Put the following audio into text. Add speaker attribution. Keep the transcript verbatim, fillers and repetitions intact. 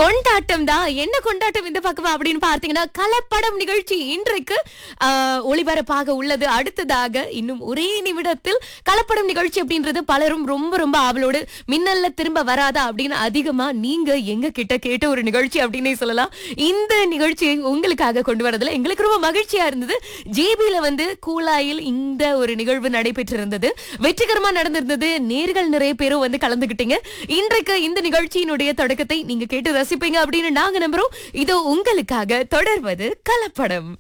Speaker 1: கொண்டாட்டம் தான். என்ன கொண்டாட்டம் இந்த பக்கம் அப்படின்னு பார்த்தீங்கன்னா, கலப்படம் நிகழ்ச்சி இன்றைக்கு ஆஹ், ஒளிபரப்பாக உள்ளது. அடுத்ததாக இன்னும் ஒரே நிமிடத்தில் கலப்படம் நிகழ்ச்சி அப்படின்றது பலரும் ரொம்ப ரொம்ப ஆவலோடு மின்னல்ல திரும்ப வராதா அப்படின்னு அதிகமா நீங்க எங்க கிட்ட கேட்ட ஒரு நிகழ்ச்சி அப்படின்னே சொல்லலாம். இந்த நிகழ்ச்சியை உங்களுக்காக கொண்டு வரதுல எங்களுக்கு ரொம்ப மகிழ்ச்சியா இருந்தது. ஜேபில வந்து கூலாயில் இந்த ஒரு நிகழ்வு நடைபெற்றிருந்தது, வெற்றிகரமா நடந்திருந்தது. நேர்கள் நிறைய பேரும் வந்து கலந்துகிட்டீங்க. இன்றைக்கு இந்த நிகழ்ச்சியினுடைய தொடக்கத்தை நீங்க கேட்டு ரசிப்பீங்க அப்படின்னு நாங்க நம்புறோம். இதோ உங்களுக்காக தொடர்வது கலப்படம்.